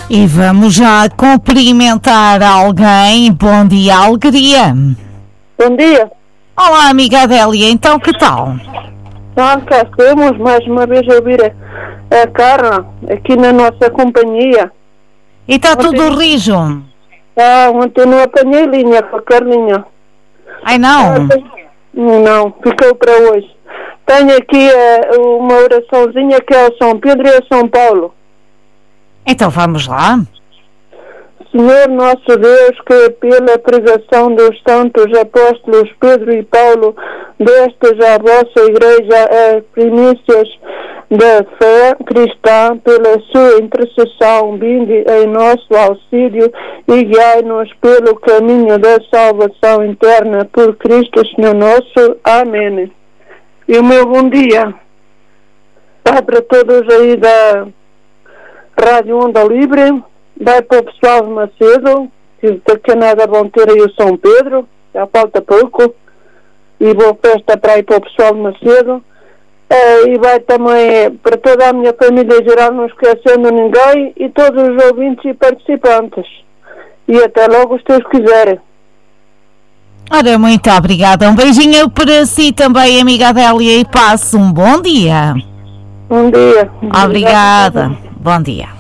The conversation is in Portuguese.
E vamos já cumprimentar alguém. Bom dia, Alegria. Bom dia. Olá, amiga Adélia, então que tal? Cá estamos mais uma vez a ouvir a Carla aqui na nossa companhia. E está tudo rijo? Ontem não apanhei linha com a Carlinha. Ai não? Não, ficou para hoje. Tenho aqui uma oraçãozinha que é o São Pedro e o São Paulo. Então vamos lá. Senhor nosso Deus, que pela pregação dos santos apóstolos Pedro e Paulo destes à vossa igreja as primícias da fé cristã, pela sua intercessão, vinde em nosso auxílio e guiai-nos pelo caminho da salvação eterna por Cristo Senhor nosso. Amém. E o meu bom dia vai para todos aí da Rádio Onda Livre, vai para o pessoal de Macedo, que daqui a nada vão ter aí o São Pedro, já falta pouco, e boa festa para ir para o pessoal de Macedo, e vai também para toda a minha família geral, não esquecendo ninguém, e todos os ouvintes e participantes. E até logo, se Deus quiser. Ora, muito obrigada. Um beijinho para si também, amiga Adélia, e passe um bom dia. Bom dia. Obrigada. Bom dia.